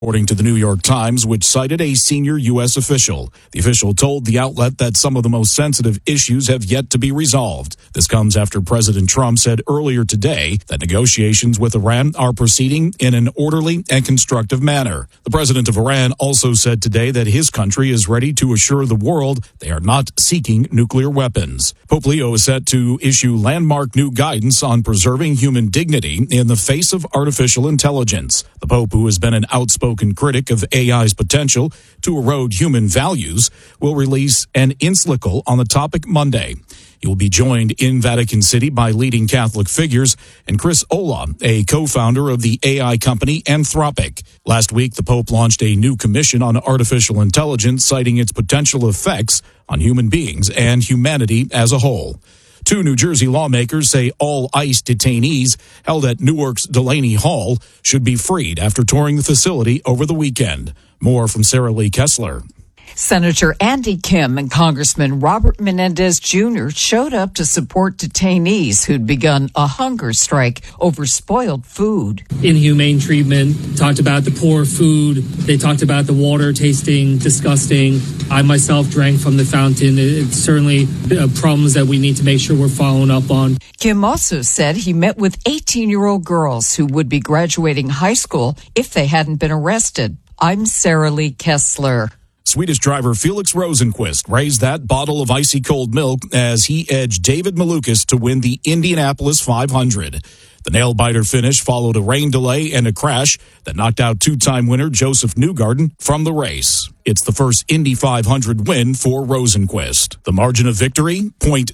According to the New York Times, which cited a senior U.S. official. The official told the outlet that some of the most sensitive issues have yet to be resolved. This comes after President Trump said earlier today that negotiations with Iran are proceeding in an orderly and constructive manner. The president of Iran also said today that his country is ready to assure the world they are not seeking nuclear weapons. Pope Leo is set to issue landmark new guidance on preserving human dignity in the face of artificial intelligence. The Pope, who has been an outspoken critic of AI's potential to erode human values, will release an encyclical on the topic Monday. He will be joined in Vatican City by leading Catholic figures and Chris Olah, a co-founder of the AI company Anthropic. Last week, the Pope launched a new commission on artificial intelligence, citing its potential effects on human beings and humanity as a whole. 2 New Jersey lawmakers say all ICE detainees held at Newark's Delaney Hall should be freed after touring the facility over the weekend. More from Sarah Lee Kessler. Senator Andy Kim and Congressman Robert Menendez Jr. showed up to support detainees who'd begun a hunger strike over spoiled food. Inhumane treatment, talked about the poor food. They talked about the water tasting disgusting. I myself drank from the fountain. It's certainly problems that we need to make sure we're following up on. Kim also said he met with 18-year-old girls who would be graduating high school if they hadn't been arrested. I'm Sarah Lee Kessler. Swedish driver Felix Rosenqvist raised that bottle of icy cold milk as he edged David Malukas to win the Indianapolis 500. The nail-biter finish followed a rain delay and a crash that knocked out 2-time winner Joseph Newgarden from the race. It's the first Indy 500 win for Rosenqvist. The margin of victory,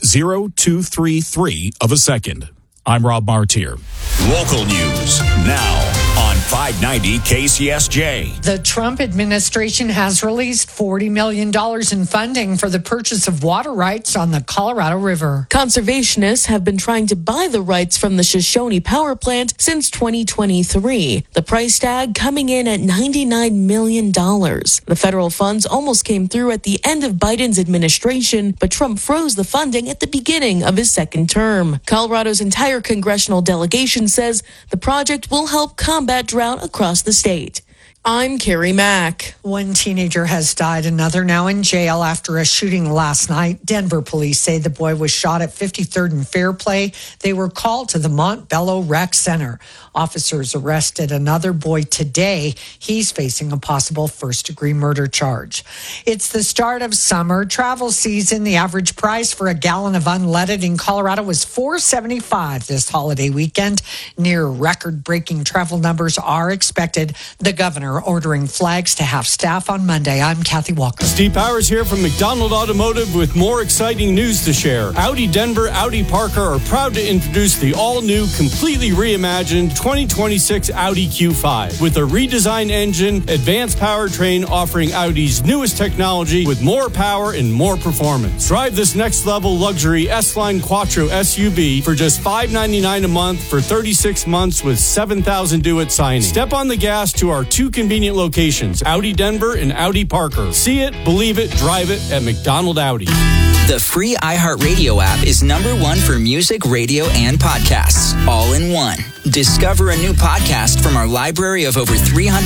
0.0233 of a second. I'm Rob Martier. Local news now on 590 KCSJ. The Trump administration has released $40 million in funding for the purchase of water rights on the Colorado River. Conservationists have been trying to buy the rights from the Shoshone power plant since 2023. The price tag coming in at $99 million. The federal funds almost came through at the end of Biden's administration, but Trump froze the funding at the beginning of his second term. Colorado's entire congressional delegation says the project will help combat drought across the state. I'm Carrie Mack. One teenager has died, another now in jail after a shooting last night. Denver police say the boy was shot at 53rd and Fairplay. They were called to the Montbello Rec Center. Officers arrested another boy today. He's facing a possible first-degree murder charge. It's the start of summer travel season. The average price for a gallon of unleaded in Colorado was $4.75 this holiday weekend. Near record-breaking travel numbers are expected. The governor ordering flags to half staff on Monday. I'm Kathy Walker. Steve Powers here from McDonald Automotive with more exciting news to share. Audi Denver, Audi Parker are proud to introduce the all-new, completely reimagined 2026 Audi Q5 with a redesigned engine, advanced powertrain offering Audi's newest technology with more power and more performance. Drive this next-level luxury S-Line Quattro SUV for just $599 a month for 36 months with $7,000 due at signing. Step on the gas to our 2 convenient locations, Audi Denver and Audi Parker. See it, believe it, drive it at McDonald Audi. The free iHeartRadio app is #1 for music, radio, and podcasts, all in one. Discover a new podcast from our library of over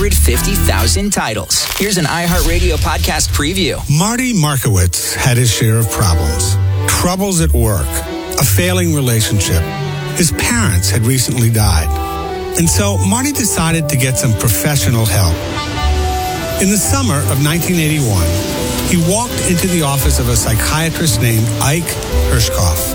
350,000 titles. Here's an iHeartRadio podcast preview. Marty Markowitz had his share of problems. Troubles at work, a failing relationship. His parents had recently died. And so Marty decided to get some professional help. In the summer of 1981, he walked into the office of a psychiatrist named Ike Hirschkoff.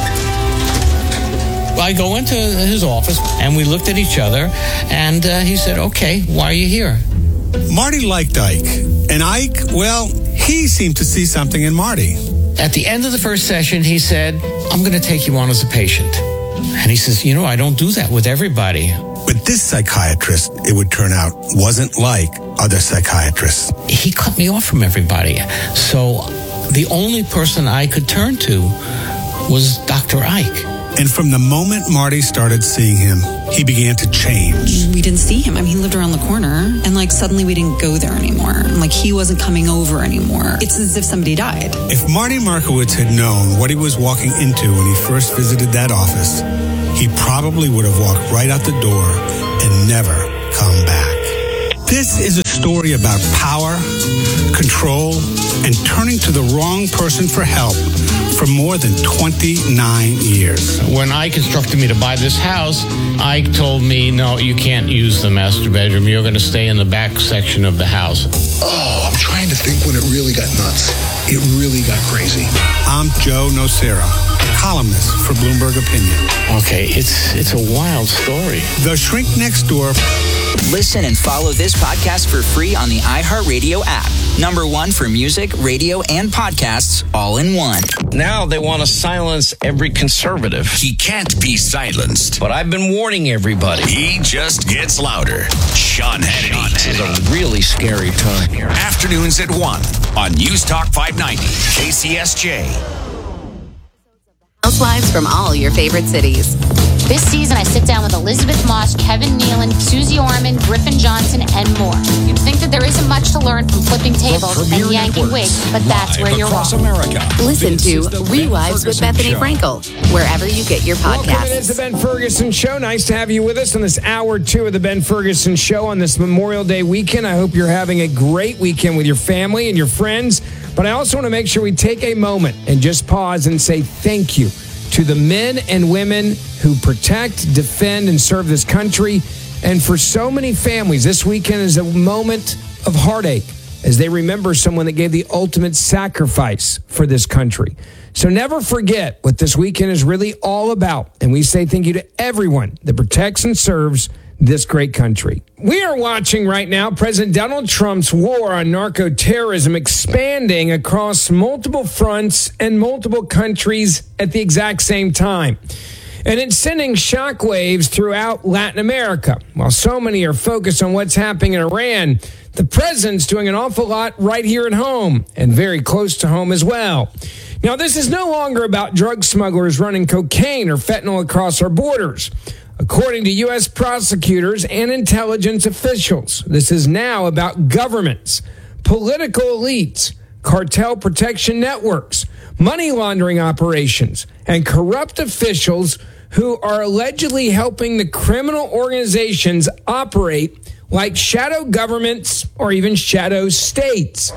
I go into his office, and we looked at each other, and he said, okay, why are you here? Marty liked Ike, and Ike, well, he seemed to see something in Marty. At the end of the first session, he said, I'm going to take you on as a patient. And he says, I don't do that with everybody. But this psychiatrist, it would turn out, wasn't like other psychiatrists. He cut me off from everybody. So the only person I could turn to was Dr. Ike. And from the moment Marty started seeing him, he began to change. We didn't see him. He lived around the corner, and suddenly we didn't go there anymore. He wasn't coming over anymore. It's as if somebody died. If Marty Markowitz had known what he was walking into when he first visited that office, he probably would have walked right out the door and never come back. This is a story about power, control, and turning to the wrong person for help for more than 29 years. When Ike instructed me to buy this house, Ike told me, no, you can't use the master bedroom. You're going to stay in the back section of the house. Oh, I'm trying to think when it really got nuts. It really got crazy. I'm Joe Nocera, columnist for Bloomberg Opinion. Okay, it's a wild story. The Shrink Next Door. Listen and follow this podcast for free on the iHeartRadio app. #1 for music, radio, and podcasts all in one. Now they want to silence every conservative. He can't be silenced. But I've been warning everybody. He just gets louder. Sean Hannity. This is a really scary time here. Afternoons at 1 on News Talk 590, KCSJ. Housewives from all your favorite cities. This season, I sit down with Elizabeth Moss, Kevin Nealon, Susie Orman, Griffin Johnson, and more. You'd think that there isn't much to learn from flipping tables and yanking wigs, but that's where you're wrong. America. Listen to Rewives with Bethany Frankel, wherever you get your podcasts. Welcome, it is the Ben Ferguson Show. Nice to have you with us on this hour 2 of the Ben Ferguson Show on this Memorial Day weekend. I hope you're having a great weekend with your family and your friends. But I also want to make sure we take a moment and just pause and say thank you to the men and women who protect, defend, and serve this country. And for so many families, this weekend is a moment of heartache as they remember someone that gave the ultimate sacrifice for this country. So never forget what this weekend is really all about. And we say thank you to everyone that protects and serves this great country. We are watching right now President Donald Trump's war on narco-terrorism expanding across multiple fronts and multiple countries at the exact same time. And it's sending shockwaves throughout Latin America. While so many are focused on what's happening in Iran, the president's doing an awful lot right here at home and very close to home as well. Now, this is no longer about drug smugglers running cocaine or fentanyl across our borders. According to U.S. prosecutors and intelligence officials, this is now about governments, political elites, cartel protection networks, money laundering operations, and corrupt officials who are allegedly helping the criminal organizations operate like shadow governments or even shadow states.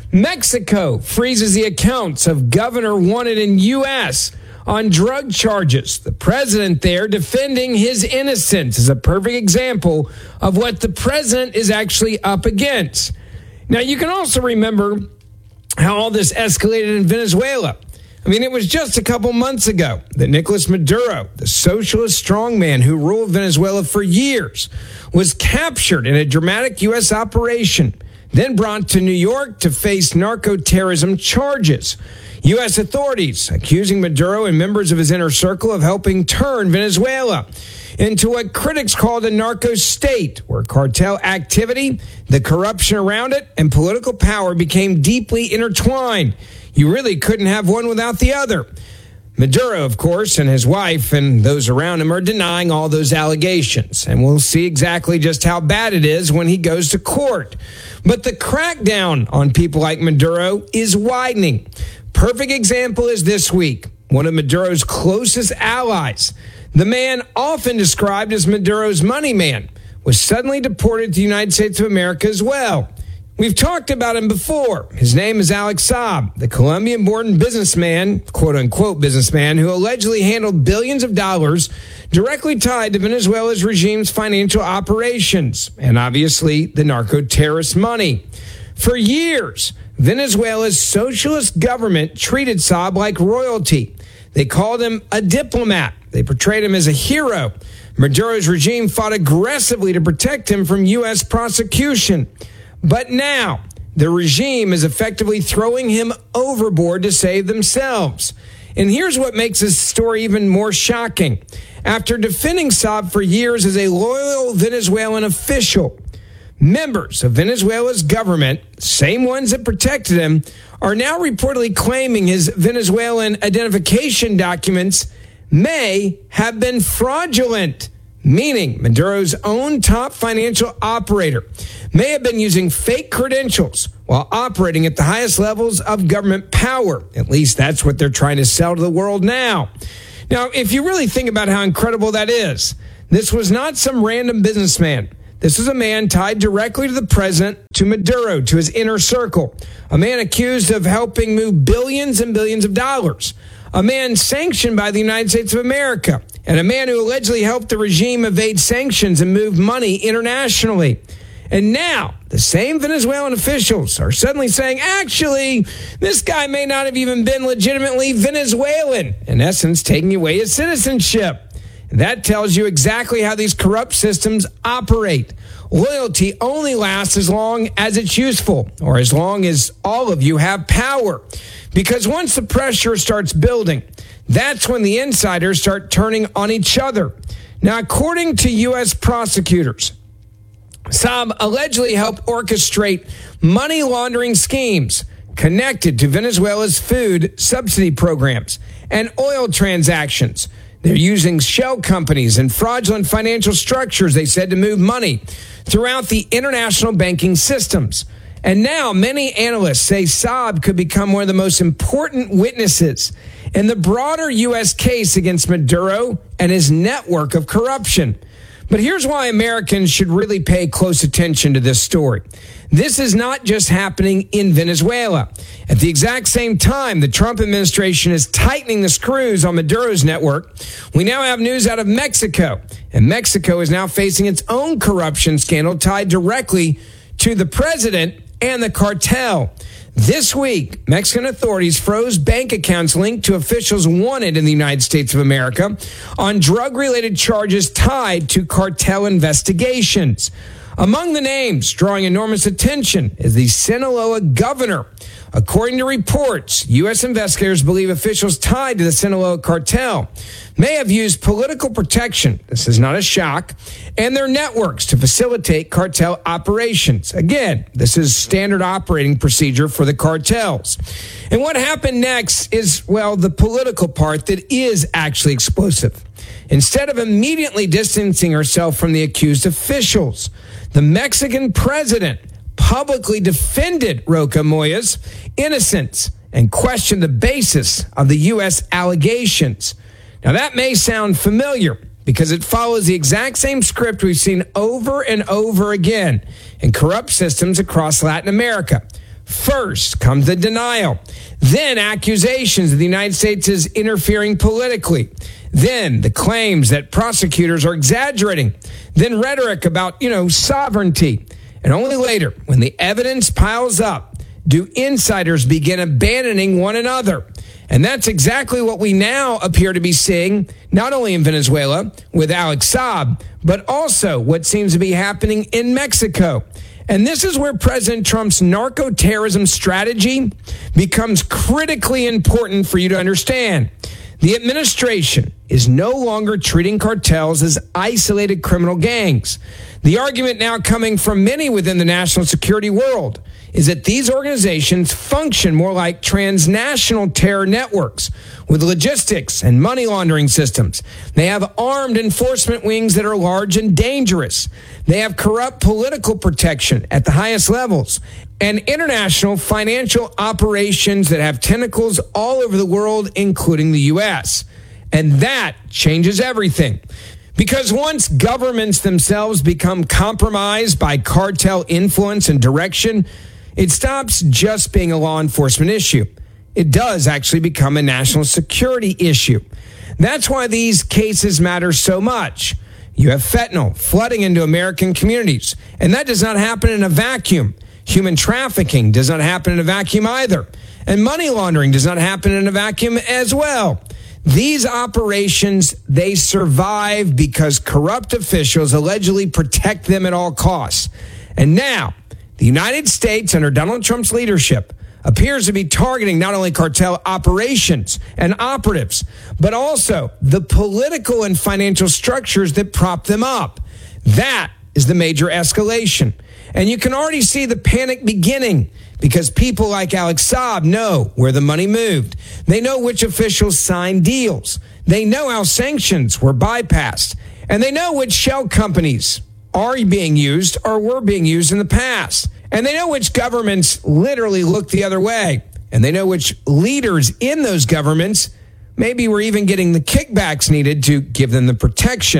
Mexico freezes the accounts of Governor Wanted in U.S. on drug charges. The president there defending his innocence is a perfect example of what the president is actually up against. Now, you can also remember how all this escalated in Venezuela. I mean, it was just a couple months ago that Nicolas Maduro, the socialist strongman who ruled Venezuela for years, was captured in a dramatic U.S. operation, then brought to New York to face narco-terrorism charges. U.S. authorities accusing Maduro and members of his inner circle of helping turn Venezuela into what critics call a narco state, where cartel activity, the corruption around it, and political power became deeply intertwined. You really couldn't have one without the other. Maduro, of course, and his wife and those around him are denying all those allegations. And we'll see exactly just how bad it is when he goes to court. But the crackdown on people like Maduro is widening. Perfect example is this week. One of Maduro's closest allies, the man often described as Maduro's money man, was suddenly deported to the United States of America as well. We've talked about him before. His name is Alex Saab, the Colombian-born businessman, quote-unquote businessman, who allegedly handled billions of dollars directly tied to Venezuela's regime's financial operations and obviously the narco-terrorist money. For years, Venezuela's socialist government treated Saab like royalty. They called him a diplomat. They portrayed him as a hero. Maduro's regime fought aggressively to protect him from U.S. prosecution. But now, the regime is effectively throwing him overboard to save themselves. And here's what makes this story even more shocking. After defending Saab for years as a loyal Venezuelan official, members of Venezuela's government, same ones that protected him, are now reportedly claiming his Venezuelan identification documents may have been fraudulent, meaning Maduro's own top financial operator may have been using fake credentials while operating at the highest levels of government power. At least that's what they're trying to sell to the world now. Now, if you really think about how incredible that is, this was not some random businessman. This is a man tied directly to the president, to Maduro, to his inner circle. A man accused of helping move billions and billions of dollars. A man sanctioned by the United States of America. And a man who allegedly helped the regime evade sanctions and move money internationally. And now, the same Venezuelan officials are suddenly saying, actually, this guy may not have even been legitimately Venezuelan, in essence, taking away his citizenship. And that tells you exactly how these corrupt systems operate. Loyalty only lasts as long as it's useful, or as long as all of you have power. Because once the pressure starts building, that's when the insiders start turning on each other. Now, according to U.S. prosecutors, Saab allegedly helped orchestrate money laundering schemes connected to Venezuela's food subsidy programs and oil transactions. They're using shell companies and fraudulent financial structures, they said, to move money throughout the international banking systems. And now many analysts say Saab could become one of the most important witnesses in the broader U.S. case against Maduro and his network of corruption. But here's why Americans should really pay close attention to this story. This is not just happening in Venezuela. At the exact same time, the Trump administration is tightening the screws on Maduro's network. We now have news out of Mexico, and Mexico is now facing its own corruption scandal tied directly to the president and the cartel. This week, Mexican authorities froze bank accounts linked to officials wanted in the United States of America on drug-related charges tied to cartel investigations. Among the names drawing enormous attention is the Sinaloa governor. According to reports, U.S. investigators believe officials tied to the Sinaloa cartel may have used political protection, this is not a shock, and their networks to facilitate cartel operations. Again, this is standard operating procedure for the cartels. And what happened next is, well, the political part that is actually explosive. Instead of immediately distancing herself from the accused officials, the Mexican president publicly defended Roca Moya's innocence and questioned the basis of the U.S. allegations. Now, that may sound familiar because it follows the exact same script we've seen over and over again in corrupt systems across Latin America. First comes the denial, then accusations that the United States is interfering politically, then the claims that prosecutors are exaggerating, then rhetoric about, sovereignty. And only later, when the evidence piles up, do insiders begin abandoning one another. And that's exactly what we now appear to be seeing, not only in Venezuela with Alex Saab, but also what seems to be happening in Mexico. And this is where President Trump's narco-terrorism strategy becomes critically important for you to understand. The administration is no longer treating cartels as isolated criminal gangs. The argument now coming from many within the national security world is that these organizations function more like transnational terror networks with logistics and money laundering systems. They have armed enforcement wings that are large and dangerous. They have corrupt political protection at the highest levels and international financial operations that have tentacles all over the world, including the U.S. And that changes everything. Because once governments themselves become compromised by cartel influence and direction, it stops just being a law enforcement issue. It does actually become a national security issue. That's why these cases matter so much. You have fentanyl flooding into American communities, and that does not happen in a vacuum. Human trafficking does not happen in a vacuum either. And money laundering does not happen in a vacuum as well. These operations, they survive because corrupt officials allegedly protect them at all costs. And now, the United States, under Donald Trump's leadership, appears to be targeting not only cartel operations and operatives, but also the political and financial structures that prop them up. That is the major escalation. And you can already see the panic beginning because people like Alex Saab know where the money moved. They know which officials signed deals. They know how sanctions were bypassed. And they know which shell companies are being used or were being used in the past. And they know which governments literally look the other way. And they know which leaders in those governments maybe were even getting the kickbacks needed to give them the protection.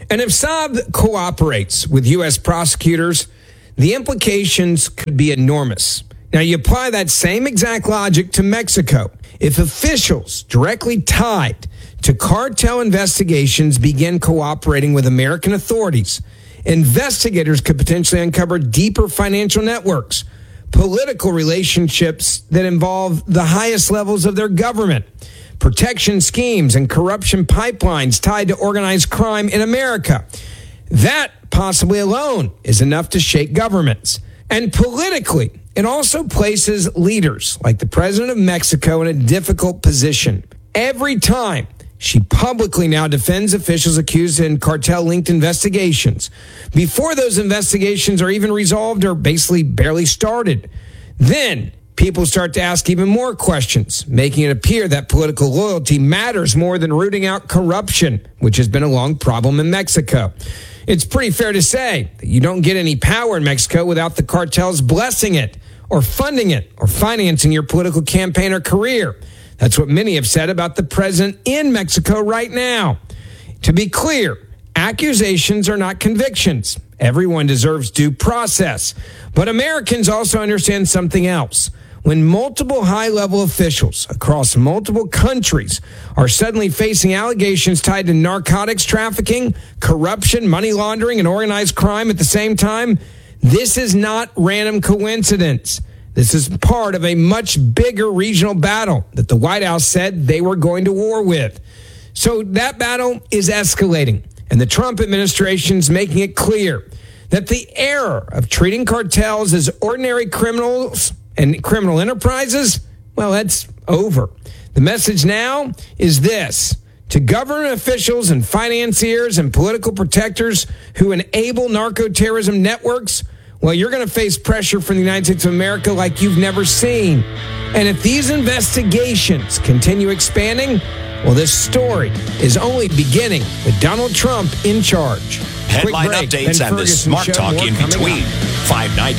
And if Saab cooperates with U.S. prosecutors, the implications could be enormous. Now, you apply that same exact logic to Mexico. If officials directly tied to cartel investigations begin cooperating with American authorities, investigators could potentially uncover deeper financial networks, political relationships that involve the highest levels of their government, protection schemes, and corruption pipelines tied to organized crime in America. That possibly alone is enough to shake governments. And politically, it also places leaders like the president of Mexico in a difficult position. Every time she publicly now defends officials accused in cartel-linked investigations, before those investigations are even resolved or basically barely started, then people start to ask even more questions, making it appear that political loyalty matters more than rooting out corruption, which has been a long problem in Mexico. It's pretty fair to say that you don't get any power in Mexico without the cartels blessing it, or funding it, or financing your political campaign or career. That's what many have said about the president in Mexico right now. To be clear, accusations are not convictions. Everyone deserves due process. But Americans also understand something else. When multiple high-level officials across multiple countries are suddenly facing allegations tied to narcotics trafficking, corruption, money laundering, and organized crime at the same time, this is not random coincidence. This is part of a much bigger regional battle that the White House said they were going to war with. So that battle is escalating, and the Trump administration is making it clear that the error of treating cartels as ordinary criminals and criminal enterprises, well, that's over. The message now is this: to government officials and financiers and political protectors who enable narco-terrorism networks, well, you're going to face pressure from the United States of America like you've never seen. And if these investigations continue expanding, well, this story is only beginning with Donald Trump in charge. Headline updates and the smart talk in between. 590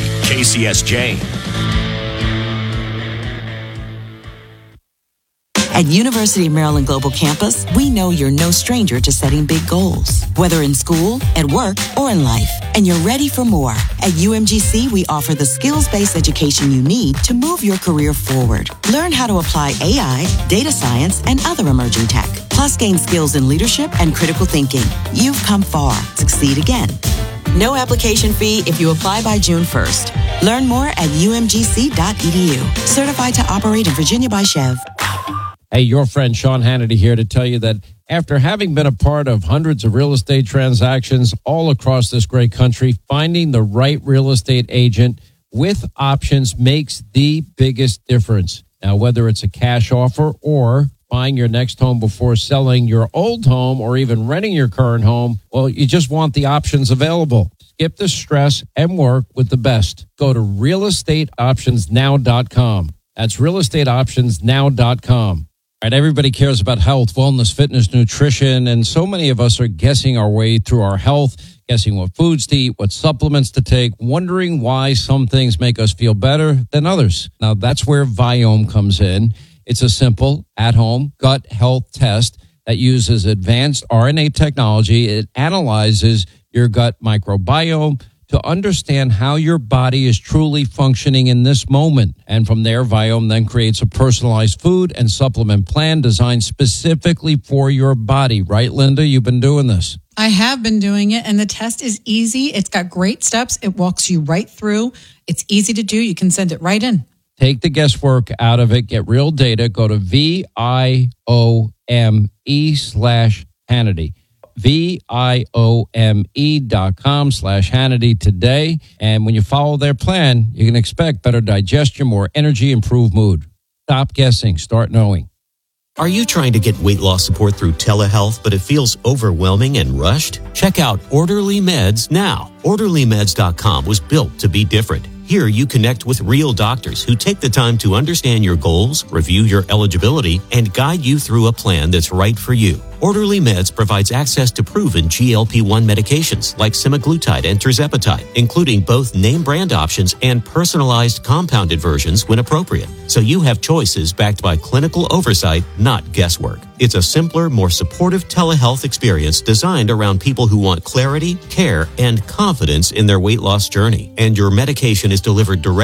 KCSJ. At University of Maryland Global Campus, we know you're no stranger to setting big goals, whether in school, at work, or in life. And you're ready for more. At UMGC, we offer the skills-based education you need to move your career forward. Learn how to apply AI, data science, and other emerging tech. Plus, gain skills in leadership and critical thinking. You've come far. Succeed again. No application fee if you apply by June 1st. Learn more at umgc.edu. Certified to operate in Virginia by Chev. Hey, your friend Sean Hannity here to tell you that after having been a part of hundreds of real estate transactions all across this great country, finding the right real estate agent with options makes the biggest difference. Now, whether it's a cash offer or buying your next home before selling your old home or even renting your current home, well, you just want the options available. Skip the stress and work with the best. Go to realestateoptionsnow.com. That's realestateoptionsnow.com. All right, everybody cares about health, wellness, fitness, nutrition, and so many of us are guessing our way through our health, guessing what foods to eat, what supplements to take, wondering why some things make us feel better than others. Now, that's where Viome comes in. It's a simple, at-home gut health test that uses advanced RNA technology. It analyzes your gut microbiome to understand how your body is truly functioning in this moment. And from there, Viome then creates a personalized food and supplement plan designed specifically for your body. Right, Linda? You've been doing this. I have been doing it, and the test is easy. It's got great steps. It walks you right through. It's easy to do. You can send it right in. Take the guesswork out of it. Get real data. Go to VIOME/Hannity. VIOME.com/Hannity today. And when you follow their plan, you can expect better digestion, more energy, improved mood. Stop guessing. Start knowing. Are you trying to get weight loss support through telehealth, but it feels overwhelming and rushed? Check out Orderly Meds now. OrderlyMeds.com was built to be different. Here you connect with real doctors who take the time to understand your goals, review your eligibility, and guide you through a plan that's right for you. Orderly Meds provides access to proven GLP-1 medications like semaglutide and tirzepatide, including both name brand options and personalized compounded versions when appropriate. So you have choices backed by clinical oversight, not guesswork. It's a simpler, more supportive telehealth experience designed around people who want clarity, care, and confidence in their weight loss journey. And your medication is delivered directly